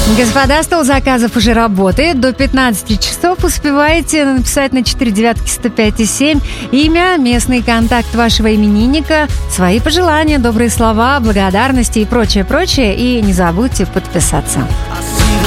Господа, стол заказов уже работает. До 15 часов успеваете написать на 495,7 имя, местный контакт вашего именинника, свои пожелания, добрые слова, благодарности и прочее. И не забудьте подписаться.